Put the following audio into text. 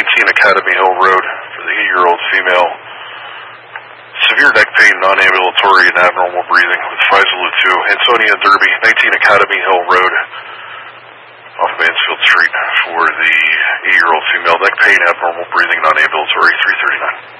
Academy Hill Road for the 80-year-old female. Severe neck pain, non-ambulatory, and abnormal breathing with Faisal 2. Antonia Derby, 19 Academy Hill Road off Mansfield Street for the 80-year-old female. Neck pain, abnormal breathing, non-ambulatory, 339.